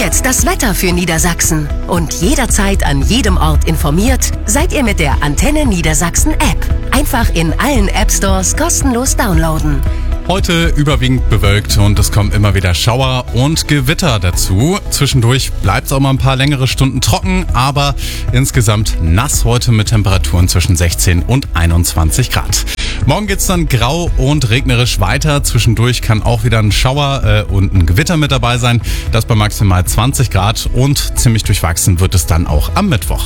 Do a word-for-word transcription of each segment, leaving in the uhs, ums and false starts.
jetzt das Wetter für Niedersachsen. Und jederzeit an jedem Ort informiert seid ihr mit der Antenne Niedersachsen App. Einfach in allen App Stores kostenlos downloaden. Heute überwiegend bewölkt und es kommen immer wieder Schauer und Gewitter dazu. Zwischendurch bleibt es auch mal ein paar längere Stunden trocken, aber insgesamt nass heute mit Temperaturen zwischen sechzehn und einundzwanzig Grad. Morgen geht's dann grau und regnerisch weiter. Zwischendurch kann auch wieder ein Schauer äh, und ein Gewitter mit dabei sein. Das bei maximal zwanzig Grad und ziemlich durchwachsen wird es dann auch am Mittwoch.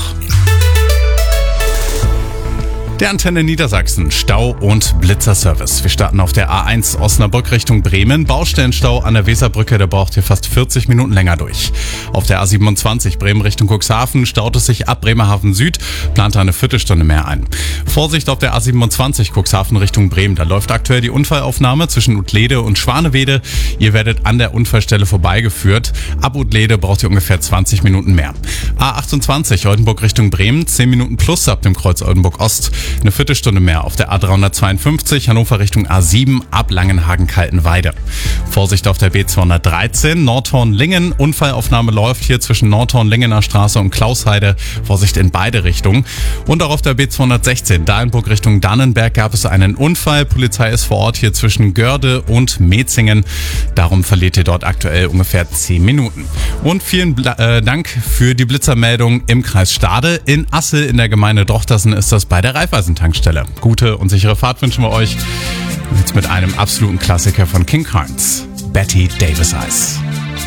Der Antenne Niedersachsen Stau- und Blitzerservice. Wir starten auf der A eins Osnabrück Richtung Bremen. Baustellenstau an der Weserbrücke, der braucht hier fast vierzig Minuten länger durch. Auf der A siebenundzwanzig Bremen Richtung Cuxhaven staut es sich ab Bremerhaven Süd, plant eine Viertelstunde mehr ein. Vorsicht auf der A siebenundzwanzig Cuxhaven Richtung Bremen. Da läuft aktuell die Unfallaufnahme zwischen Utlede und Schwanewede. Ihr werdet an der Unfallstelle vorbeigeführt. Ab Utlede braucht ihr ungefähr zwanzig Minuten mehr. A achtundzwanzig Oldenburg Richtung Bremen, zehn Minuten plus ab dem Kreuz Oldenburg Ost. Eine Viertelstunde mehr auf der A dreihundertzweiundfünfzig Hannover Richtung A sieben ab Langenhagen-Kaltenweide. Vorsicht auf der B zweihundertdreizehn Nordhorn-Lingen. Unfallaufnahme läuft hier zwischen Nordhorn-Lingener Straße und Klausheide. Vorsicht in beide Richtungen. Und auch auf der B zweihundertsechzehn Dahlenburg Richtung Dannenberg gab es einen Unfall. Polizei ist vor Ort hier zwischen Görde und Metzingen. Darum verliert ihr dort aktuell ungefähr zehn Minuten. Und vielen Bla- äh, Dank für die Blitzermeldung im Kreis Stade. In Assel in der Gemeinde Drochtersen ist das bei der Raiffeisen-Tankstelle. Gute und sichere Fahrt wünschen wir euch. Jetzt mit einem absoluten Klassiker von King Carnes, Betty Davis Eyes.